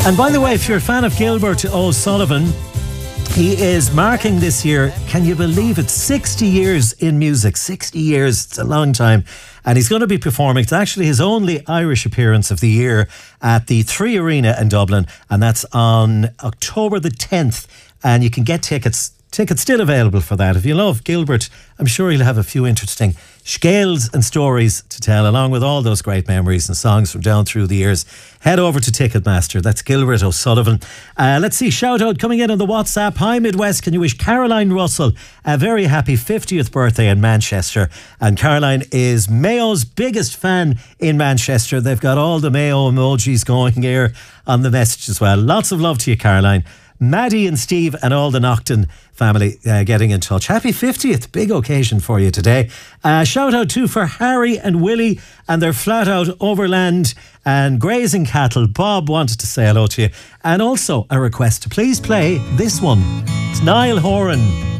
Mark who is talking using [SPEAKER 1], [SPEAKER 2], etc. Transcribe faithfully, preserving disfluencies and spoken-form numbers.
[SPEAKER 1] And by the way, if you're a fan of Gilbert O'Sullivan, he is marking this year, can you believe it, sixty years in music. sixty years, it's a long time. And he's going to be performing. It's actually his only Irish appearance of the year at the Three Arena in Dublin. And that's on October the tenth. And you can get tickets. Tickets still available for that. If you love Gilbert, I'm sure he'll have a few interesting scales and stories to tell, along with all those great memories and songs from down through the years. Head over to Ticketmaster. That's Gilbert O'Sullivan. Uh, let's see, shout out coming in on the WhatsApp. Hi Midwest, can you wish Caroline Russell a very happy fiftieth birthday in Manchester? And Caroline is Mayo's biggest fan in Manchester. They've got all the Mayo emojis going here on the message as well. Lots of love to you, Caroline. Maddie and Steve and all the Nocton family uh, getting in touch. Happy fiftieth, big occasion for you today. Uh, shout out too for Harry and Willie and their flat out overland and grazing cattle. Bob wanted to say hello to you. And also a request to please play this one. It's Niall Horan.